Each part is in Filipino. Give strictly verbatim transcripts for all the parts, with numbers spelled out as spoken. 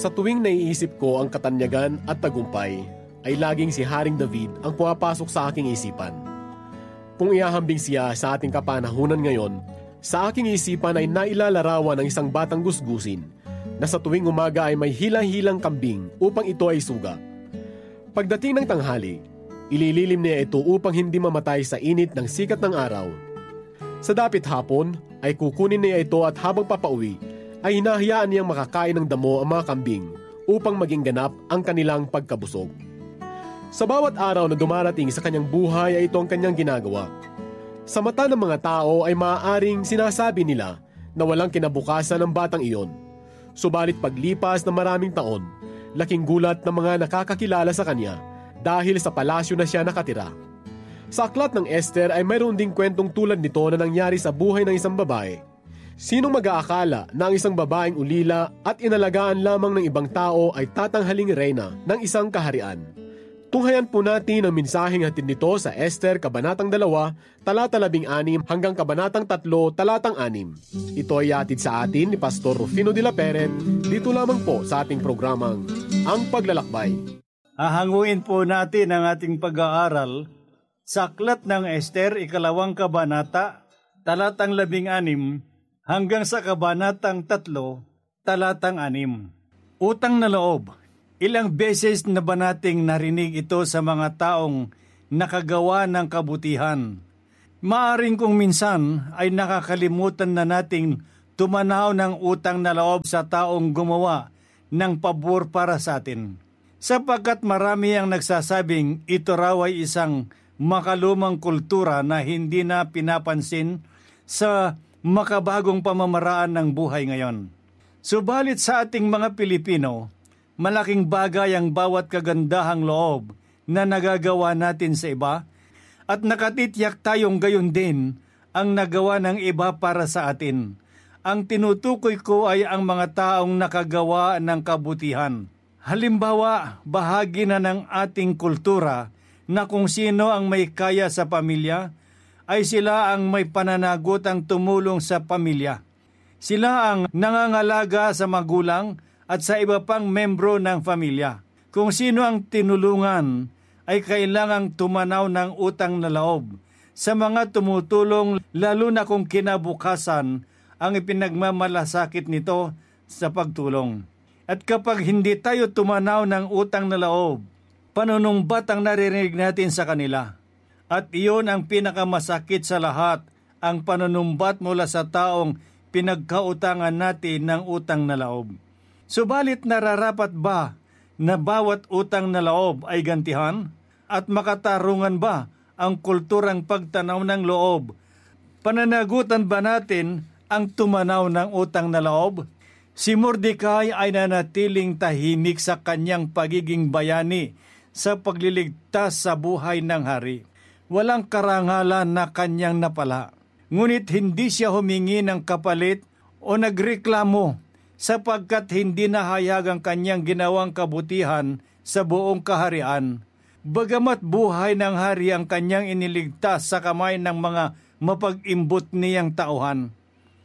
Sa tuwing naiisip ko ang katanyagan at tagumpay, ay laging si Haring David ang pumapasok sa aking isipan. Kung iahambing siya sa ating kapanahunan ngayon, sa aking isipan ay nailalarawan ng isang batang gusgusin na sa tuwing umaga ay may hilang-hilang kambing upang ito ay suga. Pagdating ng tanghali, ilililim niya ito upang hindi mamatay sa init ng sikat ng araw. Sa dapit hapon ay kukunin niya ito at habang papauwi ay hinahayaan niyang makakain ng damo ang mga kambing upang maging ganap ang kanilang pagkabusog. Sa bawat araw na dumarating sa kanyang buhay ay ito ang kanyang ginagawa. Sa mata ng mga tao ay maaaring sinasabi nila na walang kinabukasan ng batang iyon. Subalit paglipas ng maraming taon, laking gulat ng mga nakakakilala sa kanya dahil sa palasyo na siya nakatira. Sa aklat ng Esther ay mayroon ding kwentong tulad nito na nangyari sa buhay ng isang babae. Sinong mag-aakala na ang isang babaeng ulila at inalagaan lamang ng ibang tao ay tatanghaling reyna ng isang kaharian? Tunghayan po natin ang mensaheng hatid nito sa Esther Kabanatang dalawa, talata labing anim hanggang Kabanatang tatlo, talatang anim. Ito ay hatid sa atin ni Pastor Rufino de la Peret, dito lamang po sa ating programang Ang Paglalakbay. Hahanguin po natin ang ating pag-aaral sa aklat ng Esther, ikalawang kabanata, talatang labing anim hanggang sa Kabanatang tatlo, talatang anim. Utang na loob. Ilang beses na ba nating narinig ito sa mga taong nakagawa ng kabutihan? Maaring kung minsan ay nakakalimutan na nating tumanaw ng utang na loob sa taong gumawa ng pabor para sa atin. Sapagkat marami ang nagsasabing ito raw ay isang makalumang kultura na hindi na pinapansin sa makabagong pamamaraan ng buhay ngayon. Subalit sa ating mga Pilipino, malaking bagay ang bawat kagandahang loob na nagagawa natin sa iba at nakatitiyak tayong gayon din ang nagawa ng iba para sa atin. Ang tinutukoy ko ay ang mga taong nakagawa ng kabutihan. Halimbawa, bahagi na ng ating kultura na kung sino ang may kaya sa pamilya ay sila ang may pananagutang tumulong sa pamilya. Sila ang nangangalaga sa magulang at sa iba pang membro ng pamilya. Kung sino ang tinulungan ay kailangang tumanaw ng utang na loob sa mga tumutulong, lalo na kung kinabukasan ang ipinagmamalasakit nito sa pagtulong. At kapag hindi tayo tumanaw ng utang na loob, panunumbat ang naririnig natin sa kanila. At iyon ang pinakamasakit sa lahat, ang panunumbat mula sa taong pinagkautangan natin ng utang na loob. Subalit nararapat ba na bawat utang na loob ay gantihan? At makatarungan ba ang kulturang pagtanaw ng loob? Pananagutan ba natin ang tumanaw ng utang na loob? Si Mordecai ay nanatiling tahimik sa kanyang pagiging bayani sa pagliligtas sa buhay ng hari. Walang karangalan na kanyang napala. Ngunit hindi siya humingi ng kapalit o nagreklamo sapagkat hindi nahayag ang kanyang ginawang kabutihan sa buong kaharian. Bagamat buhay ng hari ang kanyang iniligtas sa kamay ng mga mapag-imbot niyang tauhan.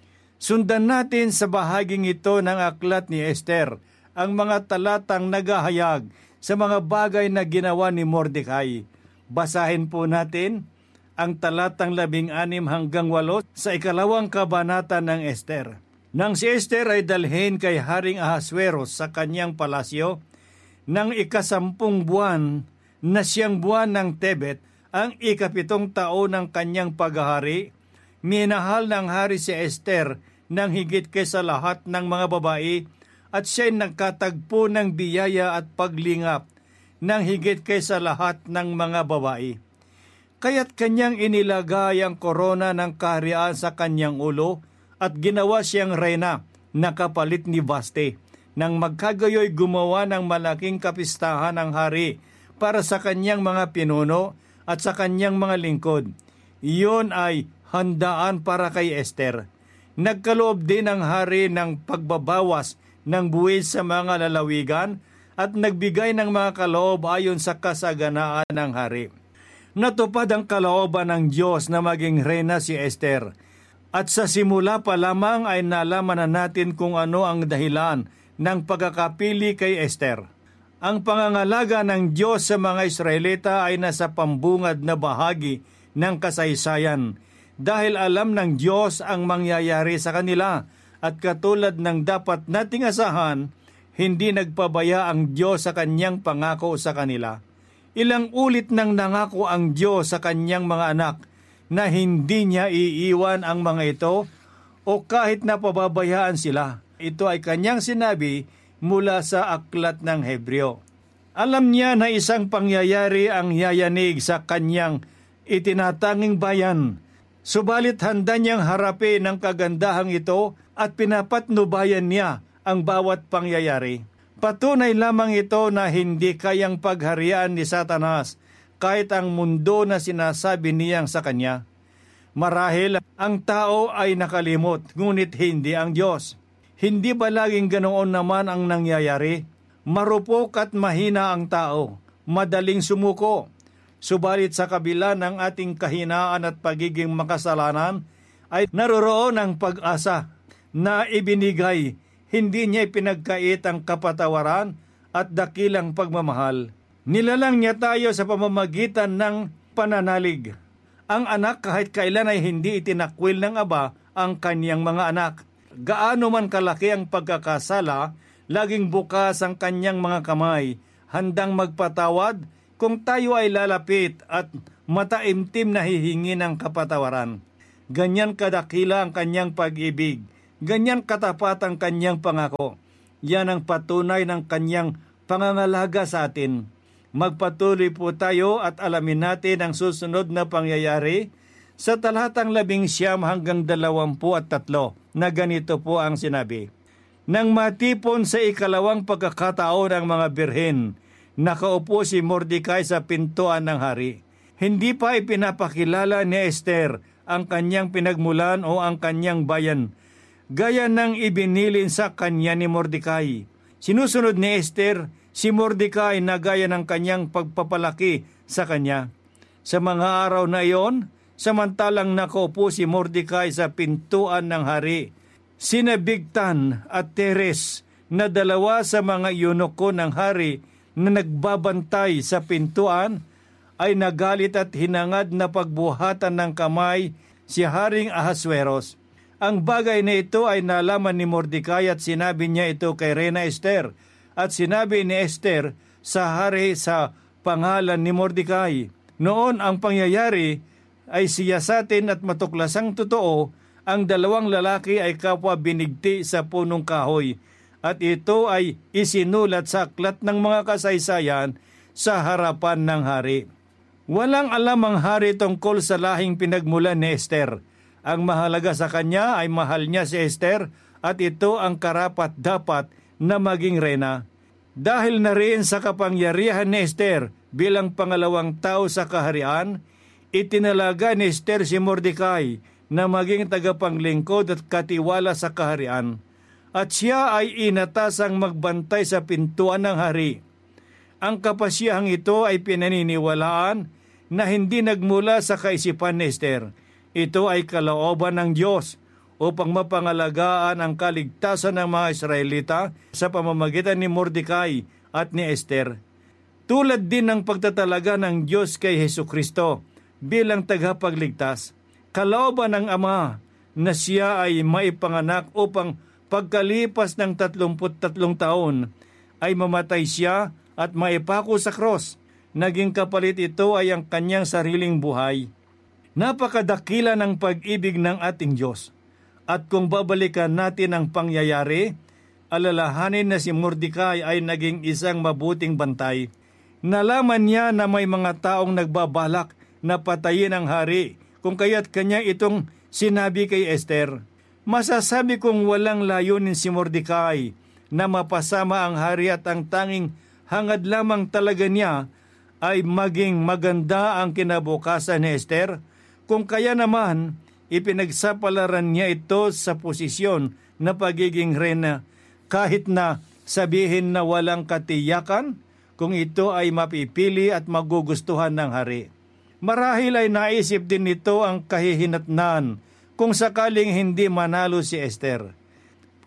Sundan natin sa bahaging ito ng aklat ni Esther ang mga talatang naghahayag sa mga bagay na ginawa ni Mordecai. Basahin po natin ang talatang labing anim hanggang walo sa ikalawang kabanata ng Esther. Nang si Esther ay dalhin kay Haring Ahasuerus sa kanyang palasyo, nang ikasampung buwan na siyang buwan ng Tebet, ang ikapitong taon ng kanyang paghahari, minahal ng hari si Esther nang higit kaysa lahat ng mga babae at siya'y nagkatagpo ng biyaya at paglingap nang higit kaysa lahat ng mga babae. Kaya't kanyang inilagay ang korona ng kaharian sa kanyang ulo at ginawa siyang reyna na kapalit ni Vaste. Nang magkagayoy gumawa ng malaking kapistahan ng hari para sa kanyang mga pinuno at sa kanyang mga lingkod. Iyon ay handaan para kay Esther. Nagkaloob din ang hari ng pagbabawas ng buwis sa mga lalawigan at nagbigay ng mga kaloob ayon sa kasaganaan ng hari. Natupad ang kalooban ng Diyos na maging reyna si Esther. At sa simula pa lamang ay nalaman na natin kung ano ang dahilan ng pagkakapili kay Esther. Ang pangangalaga ng Diyos sa mga Israelita ay nasa pambungad na bahagi ng kasaysayan dahil alam ng Diyos ang mangyayari sa kanila at katulad ng dapat nating asahan, hindi nagpabaya ang Diyos sa kanyang pangako sa kanila. Ilang ulit nang nangako ang Diyos sa kanyang mga anak na hindi niya iiwan ang mga ito o kahit na pababayaan sila. Ito ay kanyang sinabi mula sa aklat ng Hebreo. Alam niya na isang pangyayari ang yayanig sa kanyang itinatanging bayan. Subalit handa niyang harapin ang kagandahang ito at pinapatnubayan niya ang bawat pangyayari. Patunay lamang ito na hindi kayang pagharian ni Satanas kahit ang mundo na sinasabi niyang sa kanya. Marahil ang tao ay nakalimot, ngunit hindi ang Diyos. Hindi ba laging ganoon naman ang nangyayari? Marupok at mahina ang tao, madaling sumuko. Subalit sa kabila ng ating kahinaan at pagiging makasalanan, ay naroroon ang pag-asa na ibinigay. Hindi niya ipinagkait ang kapatawaran at dakilang pagmamahal. Nilalang niya tayo sa pamamagitan ng pananalig. Ang anak kahit kailan ay hindi itinakwil ng Aba ang kanyang mga anak. Gaano man kalaki ang pagkakasala, laging bukas ang kanyang mga kamay, handang magpatawad kung tayo ay lalapit at mataimtim na hihingi ng kapatawaran. Ganyan kadakila ang kanyang pag-ibig. Ganyan katapat ang kanyang pangako. Yan ang patunay ng kanyang pangangalaga sa atin. Magpatuloy po tayo at alamin natin ang susunod na pangyayari sa talatang labing siyam hanggang dalawampu at tatlo na ganito po ang sinabi. Nang matipon sa ikalawang pagkakataon ang mga birhen, nakaupo si Mordecai sa pintuan ng hari. Hindi pa ipinapakilala ni Esther ang kanyang pinagmulan o ang kanyang bayan, gaya ng ibinilin sa kanya ni Mordecai. Sinusunod ni Esther si Mordecai na gaya ng kanyang pagpapalaki sa kanya. Sa mga araw na iyon, samantalang nakaupo si Mordecai sa pintuan ng hari, sina Bigtan at Teres na dalawa sa mga eunuko ng hari na nagbabantay sa pintuan ay nagalit at hinangad na pagbuhatan ng kamay si Haring Ahasueros. Ang bagay na ito ay nalaman ni Mordecai at sinabi niya ito kay Reyna Esther at sinabi ni Esther sa hari sa pangalan ni Mordecai. Noon ang pangyayari ay siyasatin at matuklasang totoo, ang dalawang lalaki ay kapwa binigti sa punong kahoy at ito ay isinulat sa aklat ng mga kasaysayan sa harapan ng hari. Walang alam ang hari tungkol sa lahing pinagmulan ni Esther. Ang mahalaga sa kanya ay mahal niya si Esther at ito ang karapat-dapat na maging reyna. Dahil na rin sa kapangyarihan ni Esther bilang pangalawang tao sa kaharian, itinalaga ni Esther si Mordecai na maging tagapanglingkod at katiwala sa kaharian. At siya ay inatasang magbantay sa pintuan ng hari. Ang kapasiyahang ito ay pinaniniwalaan na hindi nagmula sa kaisipan ni Esther. Ito ay kalooban ng Diyos upang mapangalagaan ang kaligtasan ng mga Israelita sa pamamagitan ni Mordecai at ni Esther. Tulad din ng pagtatalaga ng Diyos kay Hesukristo bilang tagapagligtas, kalooban ng Ama na siya ay maipanganak upang pagkalipas ng tatlumput tatlong taon ay mamatay siya at maipako sa krus. Naging kapalit ito ay ang kanyang sariling buhay. Napakadakila ng pag-ibig ng ating Diyos. At kung babalikan natin ang pangyayari, alalahanin na si Mordecai ay naging isang mabuting bantay. Nalaman niya na may mga taong nagbabalak na patayin ang hari, kung kaya't kanya itong sinabi kay Esther. Masasabi kong walang layunin si Mordecai na mapasama ang hari at ang tanging hangad lamang talaga niya ay maging maganda ang kinabukasan ni Esther. Kung kaya naman, ipinagsapalaran niya ito sa posisyon na pagiging reyna kahit na sabihin na walang katiyakan kung ito ay mapipili at magugustuhan ng hari. Marahil ay naisip din nito ang kahihinatnan kung sakaling hindi manalo si Esther.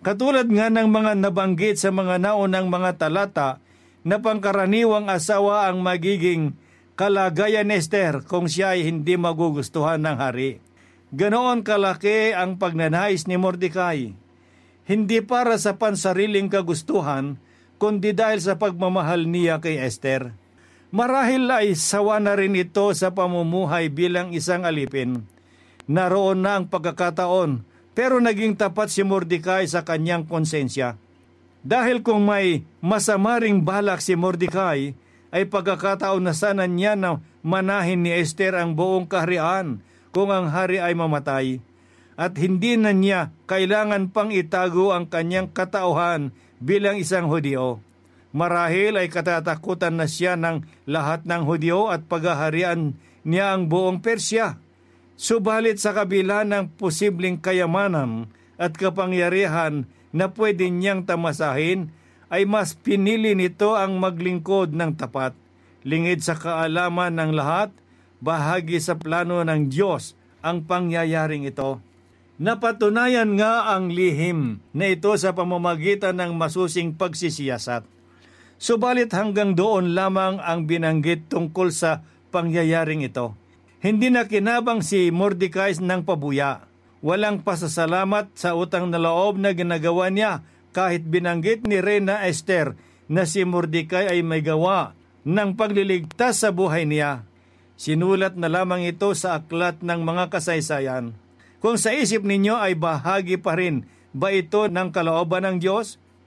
Katulad nga ng mga nabanggit sa mga naunang mga talata na pangkaraniwang asawa ang magiging kalagayan ni Esther kung siya ay hindi magugustuhan ng hari. Ganoon kalaki ang pagnanais ni Mordecai. Hindi para sa pansariling kagustuhan, kundi dahil sa pagmamahal niya kay Esther. Marahil ay sawa na rin ito sa pamumuhay bilang isang alipin. Naroon na ang pagkakataon, pero naging tapat si Mordecai sa kanyang konsensya. Dahil kung may masama ring balak si Mordecai, ay pagkakataon na sana niya na manahin ni Esther ang buong kaharian kung ang hari ay mamatay. At hindi na niya kailangan pang itago ang kanyang katauhan bilang isang Hudyo. Marahil ay katatakutan na siya ng lahat ng Hudyo at paghaharian niya ang buong Persya. Subalit sa kabila ng posibleng kayamanan at kapangyarihan na pwede niyang tamasahin, ay mas pinili nito ang maglingkod ng tapat. Lingid sa kaalaman ng lahat, bahagi sa plano ng Diyos ang pangyayaring ito. Napatunayan nga ang lihim na ito sa pamamagitan ng masusing pagsisiyasat. Subalit hanggang doon lamang ang binanggit tungkol sa pangyayaring ito. Hindi na kinabang si Mordecai ng pabuya. Walang pasasalamat sa utang na loob na ginagawa niya kahit binanggit ni Reyna Esther na si Mordecai ay may gawa ng pagliligtas sa buhay niya. Sinulat na lamang ito sa aklat ng mga kasaysayan. Kung sa isip ninyo ay bahagi pa rin ba ito ng kalooban ng Diyos?